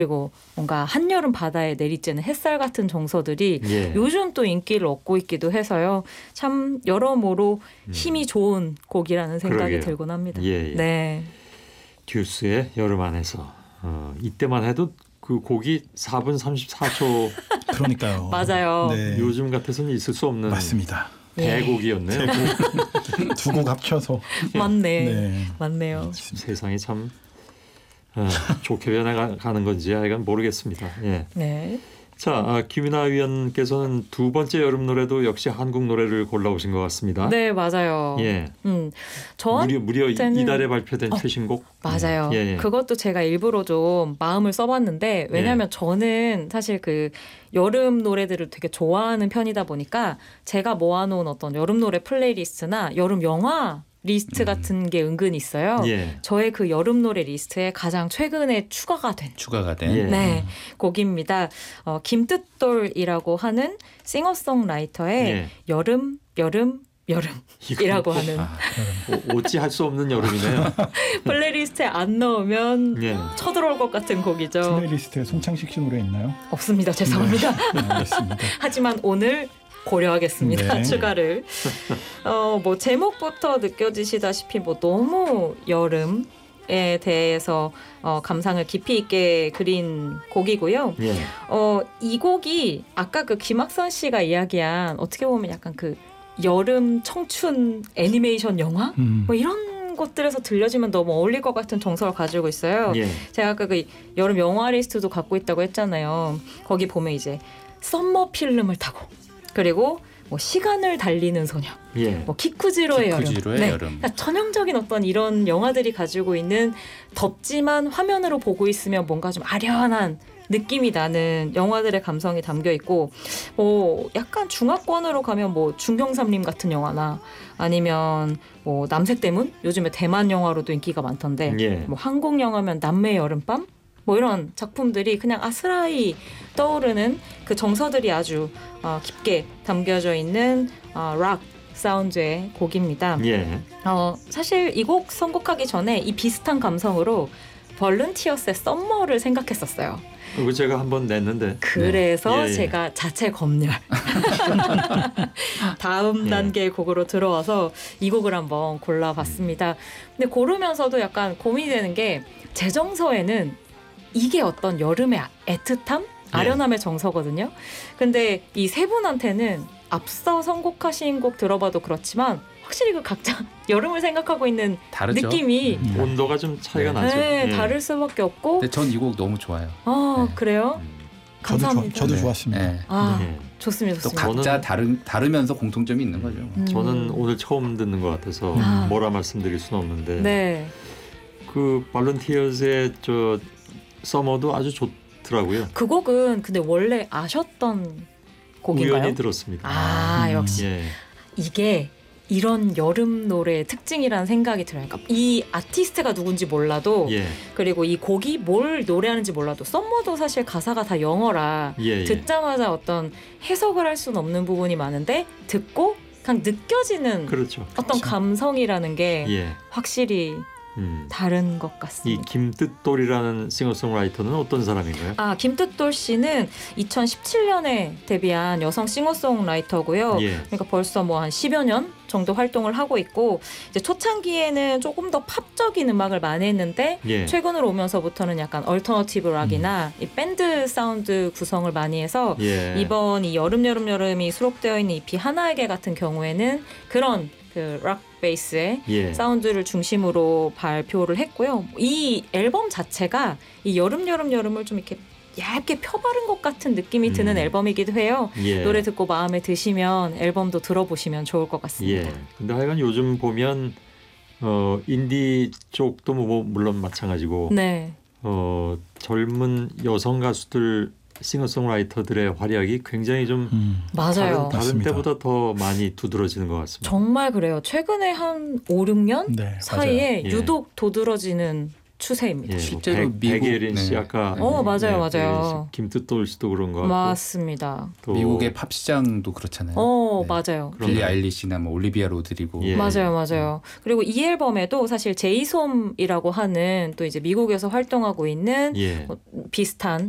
그리고 뭔가 한여름 바다에 내리쬐는 햇살 같은 정서들이 예. 요즘 또 인기를 얻고 있기도 해서요. 참 여러모로 힘이 좋은 곡이라는 생각이 그러게요. 들곤 합니다. 예, 예. 네. 듀스의 여름 안에서 이때만 해도 그 곡이 4분 34초 그러니까요. 맞아요. 네. 요즘 같아서는 있을 수 없는 맞습니다. 대곡이었네요. 두 곡 합쳐서. 맞네. 네. 맞네요. 세상이 참 좋게 변해가는 건지 하여간 모르겠습니다. 예. 네. 자, 김윤아 위원께서는 두 번째 여름 노래도 역시 한국 노래를 골라오신 것 같습니다. 네, 맞아요. 예. 저한테는 무려 이달에 발표된 최신곡. 맞아요. 예, 예. 그것도 제가 일부러 좀 마음을 써봤는데 왜냐하면 저는 사실 그 여름 노래들을 되게 좋아하는 편이다 보니까 제가 모아놓은 어떤 여름 노래 플레이리스트나 여름 영화 리스트 같은 게 은근히 있어요. 예. 저의 그 여름 노래 리스트에 가장 최근에 추가가 된 예. 네, 곡입니다. 김뜻돌이라고 하는 싱어송라이터의 예. 여름이라고 하는 어찌 할 수 없는 여름이네요. 플레이리스트에 안 넣으면 예. 쳐들어올 것 같은 곡이죠. 플레이리스트에 송창식 씨 노래 있나요? 없습니다. 죄송합니다. 네, 알겠습니다. 하지만 오늘 고려하겠습니다. 네. 추가를. 뭐 제목부터 느껴지시다시피 뭐 너무 여름에 대해서 감상을 깊이 있게 그린 곡이고요. 예. 이 곡이 아까 그 김학선 씨가 이야기한 어떻게 보면 약간 그 여름 청춘 애니메이션 영화 뭐 이런 것들에서 들려지면 너무 어울릴 것 같은 정서를 가지고 있어요. 예. 제가 아까 그 여름 영화 리스트도 갖고 있다고 했잖아요. 거기 보면 이제 썸머 필름을 타고 그리고 뭐 시간을 달리는 소녀, 예. 뭐 키쿠지로의 여름, 여름. 그러니까 전형적인 어떤 이런 영화들이 가지고 있는 덥지만 화면으로 보고 있으면 뭔가 좀 아련한 느낌이 나는 영화들의 감성이 담겨 있고, 뭐 약간 중화권으로 가면 뭐 중경삼림 같은 영화나 아니면 뭐 남색대문 요즘에 대만 영화로도 인기가 많던데, 예. 뭐 한국 영화면 남매의 여름밤. 뭐 이런 작품들이 그냥 아스라이 떠오르는 그 정서들이 아주 깊게 담겨져 있는 락 사운드의 곡입니다. 예. 사실 이 곡 선곡하기 전에 이 비슷한 감성으로 벌룬티어스의 썸머를 생각했었어요. 그거 제가 한번 냈는데. 그래서 네. 예. 제가 자체 검열 다음 예. 단계의 곡으로 들어와서 이 곡을 한번 골라봤습니다. 근데 고르면서도 약간 고민이 되는 게 제 정서에는 이게 어떤 여름의 애틋함? 아련함의 정서거든요. 근데 이 세 분한테는 앞서 선곡하신 곡 들어봐도 그렇지만 확실히 그 각자 여름을 생각하고 있는 다르죠. 느낌이 온도가 좀 차이가 네. 나죠. 네, 예. 다를 수밖에 없고. 근데 전 이 곡 너무 좋아요. 네. 그래요? 감사합니다. 저도 네. 좋았습니다. 네. 네. 좋습니다. 또 좋습니다. 각자 다르면서 공통점이 있는 거죠. 저는 오늘 처음 듣는 것 같아서 뭐라 말씀드릴 수는 없는데 네. 그 발런티어스의 저 서머도 아주 좋더라고요. 그 곡은 근데 원래 아셨던 곡인가요? 우연히 들었습니다. 역시 예. 이게 이런 여름 노래의 특징이라는 생각이 들어요. 그러니까 이 아티스트가 누군지 몰라도 예. 그리고 이 곡이 뭘 노래하는지 몰라도 썸머도 사실 가사가 다 영어라 예. 듣자마자 어떤 해석을 할 수는 없는 부분이 많은데 듣고 그냥 느껴지는 그렇죠. 어떤 감성이라는 게 예. 확실히 다른 것 이 같습니다. 김뜻돌이라는 싱어송라이터는 어떤 사람인가요? 김뜻돌 씨는 2017년에 데뷔한 여성 싱어송라이터고요. 예. 그러니까 벌써 뭐 한 10여 년 정도 활동을 하고 있고 이제 초창기에는 조금 더 팝적인 음악을 많이 했는데 예. 최근으로 오면서부터는 약간 얼터너티브 락이나 이 밴드 사운드 구성을 많이 해서 예. 이번 이 여름이 수록되어 있는 EP 하나에게 같은 경우에는 그런 그 락 베이스의 예. 사운드를 중심으로 발표를 했고요. 이 앨범 자체가 이 여름을 좀 이렇게 얇게 펴바른 것 같은 느낌이 드는 앨범이기도 해요. 예. 노래 듣고 마음에 드시면 앨범도 들어보시면 좋을 것 같습니다. 예. 근데 하여간 요즘 보면 인디 쪽도 뭐 물론 마찬가지고 네. 젊은 여성 가수들 싱어송라이터들의 활약이 굉장히 좀 맞아요. 다른 맞습니다. 때보다 더 많이 두드러지는 것 같습니다. 정말 그래요. 최근에 한 5, 6년 네, 사이에 맞아요. 예. 유독 도드러지는 추세입니다. 예, 실제로 뭐 미국, 백예린 씨 네. 아까 맞아요, 예, 맞아요. 김뜻돌 씨도 그런 거 같고 맞습니다. 또 미국의 팝 시장도 그렇잖아요. 네. 맞아요. 빌리 아일리시나 뭐 올리비아 로드리고. 예. 맞아요. 그리고 이 앨범에도 사실 제이솜이라고 하는 또 이제 미국에서 활동하고 있는 예. 비슷한